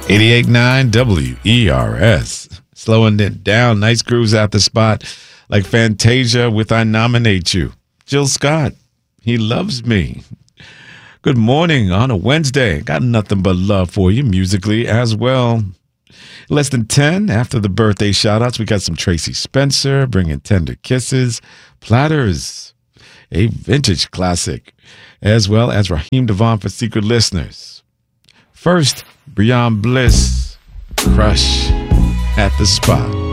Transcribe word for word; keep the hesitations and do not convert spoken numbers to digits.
eighty-eight point nine W E R S. Slowing it down. Nice grooves out the spot. Like Fantasia with I Nominate You. Jill Scott, He Loves Me. Good morning on a Wednesday. Got nothing but love for you musically as well. Less than ten after the birthday shout-outs. We got some Tracy Spencer bringing Tender Kisses. Platters, a vintage classic. As well as Raheem Devon for Secret Listeners. First, Breon Bliss, Crush at the Spot.